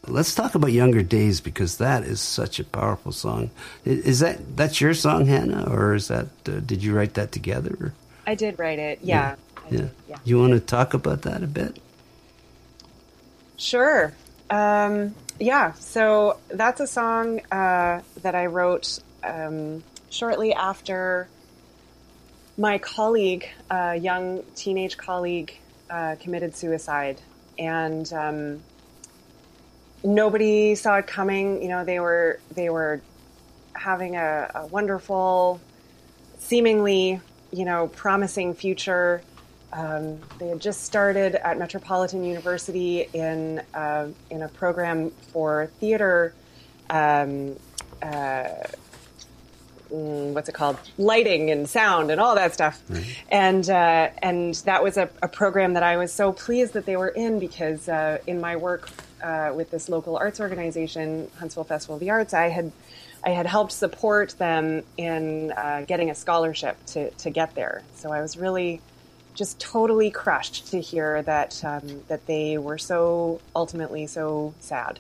let's talk about Younger Days, because that is such a powerful song. Is that's your song, Hannah, or is that did you write that together? Or? I did write it. Yeah. I did, yeah. You want to talk about that a bit? Sure. Yeah. So that's a song that I wrote shortly after my colleague, young teenage colleague, committed suicide, and nobody saw it coming. You know, they were having a wonderful, seemingly, promising future. They had just started at Metropolitan University in a program for theater. What's it called? Lighting and sound and all that stuff. Right. And that was a program that I was so pleased that they were in, because in my work with this local arts organization, Huntsville Festival of the Arts, I had helped support them in getting a scholarship to get there. So I was really just totally crushed to hear that that they were so ultimately so sad.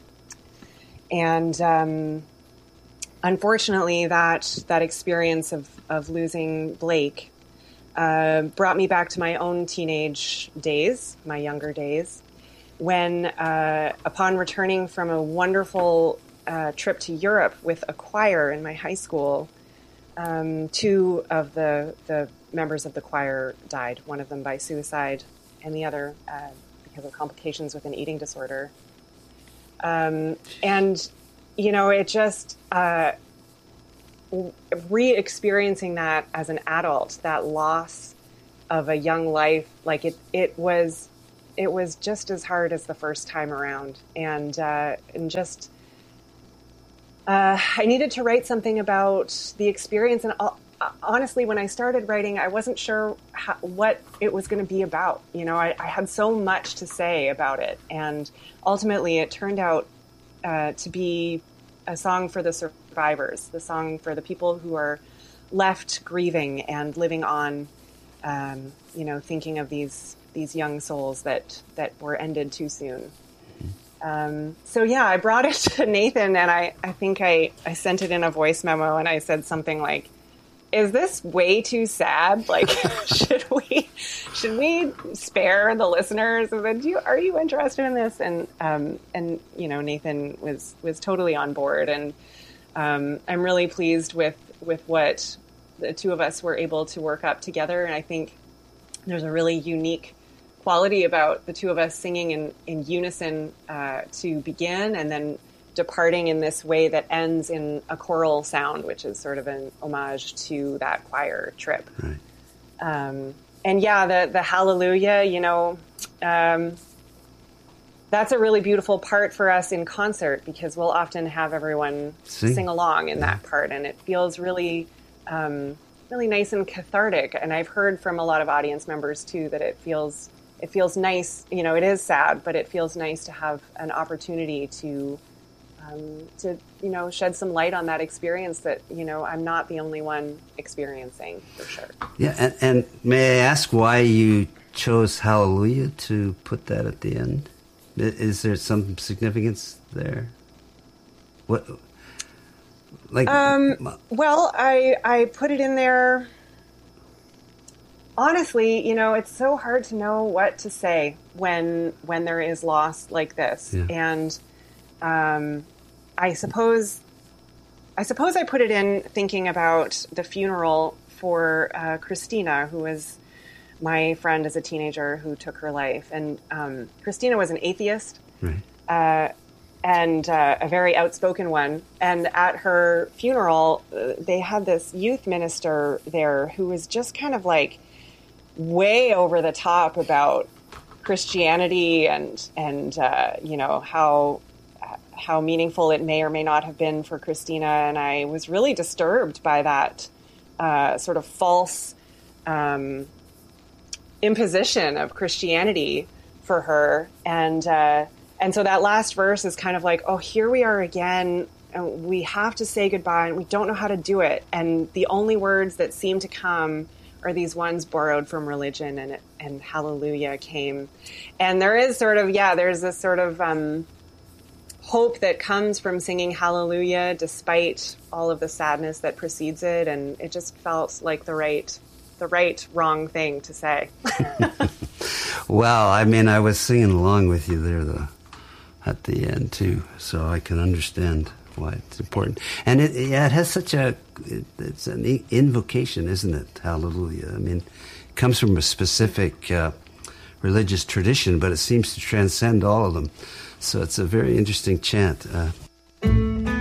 And unfortunately, that experience of losing Blake brought me back to my own teenage days, my younger days, when upon returning from a wonderful trip to Europe with a choir in my high school, two of the members of the choir died, one of them by suicide and the other because of complications with an eating disorder. And, it just re-experiencing that as an adult, that loss of a young life, like it was just as hard as the first time around. And just, I needed to write something about the experience. And honestly, when I started writing, I wasn't sure what it was going to be about. I had so much to say about it. And ultimately, it turned out to be a song for the survivors, the song for the people who are left grieving and living on, thinking of these young souls that were ended too soon. I brought it to Nathan, and I think I sent it in a voice memo, and I said something like, is this way too sad? Like, should we spare the listeners? And then, are you interested in this? And Nathan was totally on board, and I'm really pleased with what the two of us were able to work up together. And I think there's a really unique quality about the two of us singing in unison to begin, and then departing in this way that ends in a choral sound, which is sort of an homage to that choir trip. Right. The Hallelujah, that's a really beautiful part for us in concert, because we'll often have everyone sing along in that part, and it feels really, really nice and cathartic. And I've heard from a lot of audience members too that it feels nice. It is sad, but it feels nice to have an opportunity to shed some light on that experience that, I'm not the only one experiencing, for sure. Yeah. And may I ask why you chose Hallelujah to put that at the end? Is there some significance there? What, like, well, I put it in there. Honestly, it's so hard to know what to say when there is loss like this. Yeah. And, I suppose I put it in thinking about the funeral for Christina, who was my friend as a teenager who took her life. And Christina was an atheist, right. And a very outspoken one. And at her funeral, they had this youth minister there who was just kind of like way over the top about Christianity and how meaningful it may or may not have been for Christina. And I was really disturbed by that sort of false imposition of Christianity for her. And so that last verse is kind of like, oh, here we are again, and we have to say goodbye, and we don't know how to do it. And the only words that seem to come are these ones borrowed from religion, and hallelujah came. And there is sort of, there's this sort of hope that comes from singing Hallelujah despite all of the sadness that precedes it, and it just felt like the right wrong thing to say. Well, I mean, I was singing along with you there at the end too, so I can understand why it's important. And it has such it's an invocation, isn't it? Hallelujah. I mean, it comes from a specific religious tradition, but it seems to transcend all of them. So it's a very interesting chant.